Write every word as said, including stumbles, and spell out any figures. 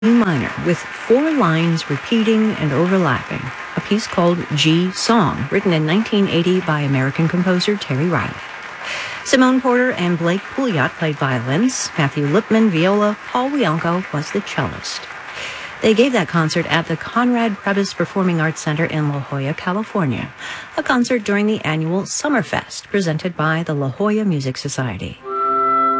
E minor with four lines repeating and overlapping, a piece called G Song, written in nineteen eighty by American composer Terry Riley. Simone Porter and Blake Pouliot played violins. Matthew Lipman, viola. Paul Wianco was the cellist. They gave that concert at the Conrad Prebys Performing Arts Center in La Jolla, California, a concert during the annual Summerfest presented by the La Jolla Music Society.